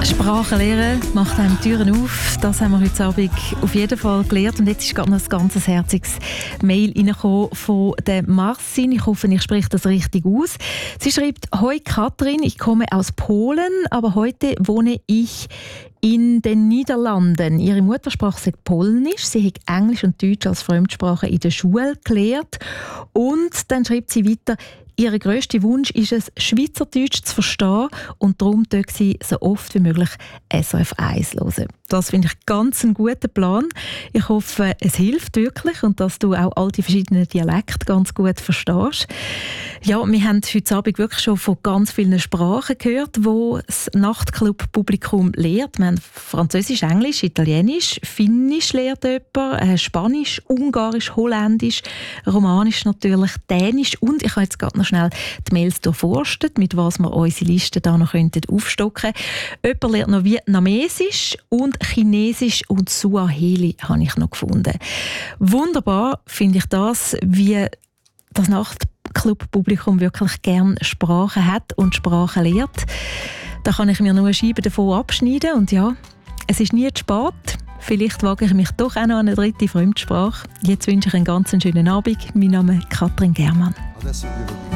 Sprachen lernen macht einem Türen auf. Das haben wir heute Abend auf jeden Fall gelernt. Und jetzt ist gerade noch ein ganz herziges Mail reingekommen von der Marcin. Ich hoffe, ich spreche das richtig aus. Sie schreibt: Hoi Katrin, ich komme aus Polen, aber heute wohne ich in den Niederlanden. Ihre Muttersprache ist Polnisch. Sie hat Englisch und Deutsch als Fremdsprache in der Schule gelernt. Und dann schreibt sie weiter: Ihr grösster Wunsch ist es, Schweizerdeutsch zu verstehen, und darum tut sie so oft wie möglich SRF 1 hören. Das finde ich ganz einen guten Plan. Ich hoffe, es hilft wirklich und dass du auch all die verschiedenen Dialekte ganz gut verstehst. Ja, wir haben heute Abend wirklich schon von ganz vielen Sprachen gehört, die das Nachtclub-Publikum lehrt. Wir haben Französisch, Englisch, Italienisch, Finnisch lehrt jemand, Spanisch, Ungarisch, Holländisch, Romanisch natürlich, Dänisch, und ich habe jetzt gerade noch schnell die Mails durchforstet, mit was wir unsere Liste da noch aufstocken könnten. Jemand lernt noch Vietnamesisch und Chinesisch und Suaheli habe ich noch gefunden. Wunderbar finde ich das, wie das Nachtclub-Publikum wirklich gerne Sprachen hat und Sprachen lehrt. Da kann ich mir nur eine Scheibe davon abschneiden, und ja, es ist nie zu spät. Vielleicht wage ich mich doch auch noch an eine dritte Fremdsprache. Jetzt wünsche ich einen ganz schönen Abend. Mein Name ist Katrin Germann.